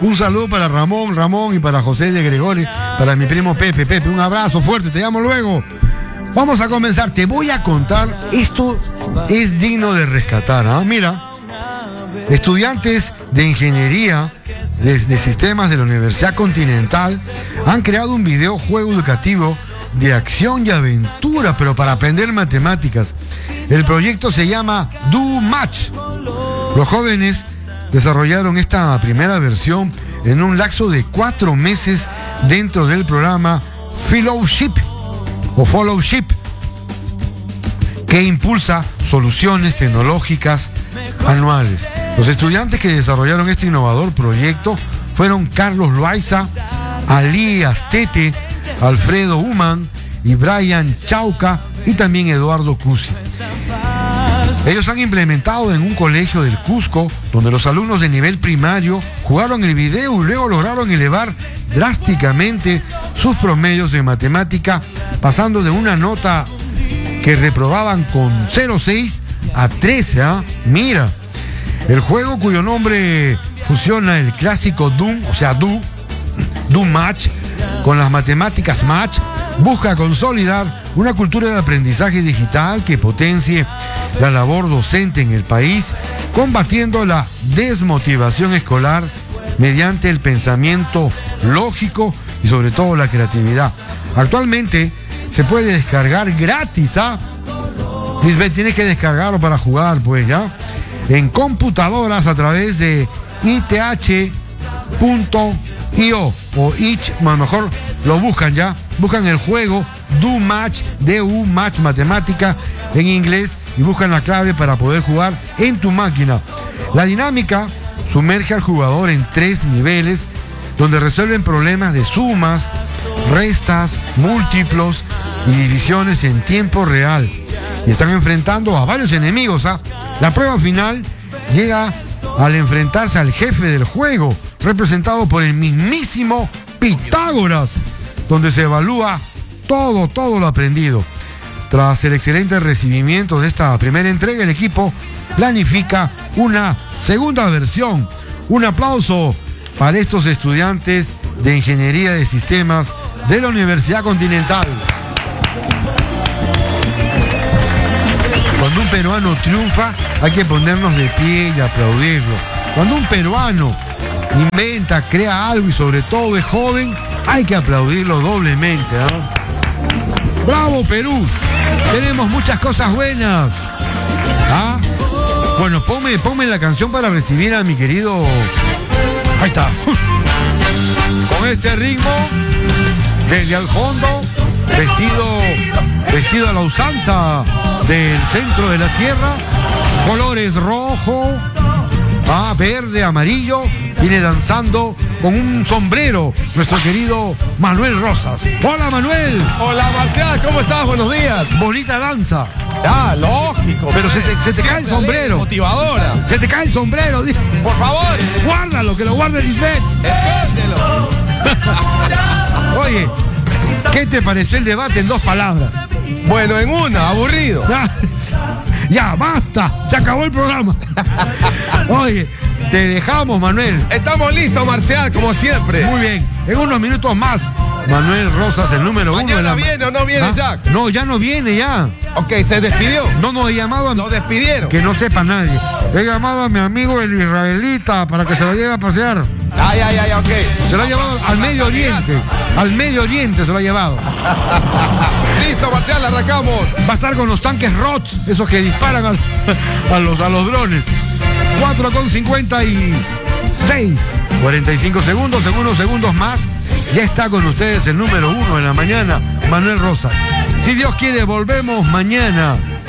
Un saludo para Ramón y para José de Gregori, para mi primo Pepe, un abrazo fuerte, te llamo luego. Vamos a comenzar, te voy a contar, esto es digno de rescatar, ¿ah? Mira, estudiantes de ingeniería de sistemas de la Universidad Continental han creado un videojuego educativo de acción y aventura, pero para aprender matemáticas. El proyecto se llama Do Match. Los jóvenes desarrollaron esta primera versión en un lapso de 4 meses dentro del programa Fellowship, que impulsa soluciones tecnológicas anuales. Los estudiantes que desarrollaron este innovador proyecto fueron Carlos Loaiza, Ali Astete, Alfredo Human y Brian Chauca y también Eduardo Cusi. Ellos han implementado en un colegio del Cusco, donde los alumnos de nivel primario jugaron el video y luego lograron elevar drásticamente sus promedios en matemática, pasando de una nota que reprobaban con 0,6 a 13, ¿ah? Mira, el juego, cuyo nombre fusiona el clásico Doom, o sea, Doom Match, con las matemáticas Match, busca consolidar una cultura de aprendizaje digital que potencie la labor docente en el país, combatiendo la desmotivación escolar mediante el pensamiento lógico y sobre todo la creatividad. Actualmente se puede descargar gratis, ¿ah? Lisbeth, tienes que descargarlo para jugar, pues, ¿ya? En computadoras a través de ith.io o itch, a lo mejor lo buscan ya, buscan el juego Do Match, DU Match Matemática en inglés y buscan la clave para poder jugar en tu máquina. La dinámica sumerge al jugador en 3 niveles donde resuelven problemas de sumas, restas, múltiplos y divisiones en tiempo real y están enfrentando a varios enemigos, ¿ah? La prueba final llega al enfrentarse al jefe del juego, representado por el mismísimo Pitágoras, donde se evalúa todo lo aprendido. Tras el excelente recibimiento de esta primera entrega, el equipo planifica una segunda versión. Un aplauso para estos estudiantes de Ingeniería de Sistemas de la Universidad Continental. Cuando un peruano triunfa, hay que ponernos de pie y aplaudirlo. Cuando un peruano inventa, crea algo y sobre todo es joven, hay que aplaudirlo doblemente, ¿no? ¡Bravo, Perú! Tenemos muchas cosas buenas. ¿Ah? Bueno, ponme la canción para recibir a mi querido... Ahí está. Con este ritmo, desde al fondo, vestido a la usanza del centro de la sierra, colores rojo, verde, amarillo, viene danzando con un sombrero nuestro querido Manuel Rosas. Hola, Manuel. Hola, Marcial, ¿cómo estás? Buenos días. Bonita danza. Ah, lógico. Pero se te cae el sombrero. Motivadora. Se te cae el sombrero. Por favor. Guárdalo, que lo guarde Lisbeth. Escóndelo. Oye, ¿qué te pareció el debate en 2 palabras? Bueno, en una, aburrido. Ya, basta. Se acabó el programa. Oye, te dejamos, Manuel. Estamos listos, Marcial, como siempre. Muy bien. En unos minutos más, Manuel Rosas, el número 1 de la... ¿Viene o no viene, Jack? No, ya no viene, ya. Ok, se despidió. No, he llamado a... Lo despidieron. Que no sepa nadie. He llamado a mi amigo el israelita para que se lo lleve a pasear. Ay, ok. Se lo ha llevado al Medio Oriente. Al Medio Oriente se lo ha llevado. Listo, Marcial, arrancamos. Va a estar con los tanques ROTS, esos que disparan a los drones. 4:56. 45 segundos, unos segundos más. Ya está con ustedes el número 1 de la mañana, Manuel Rosas. Si Dios quiere, volvemos mañana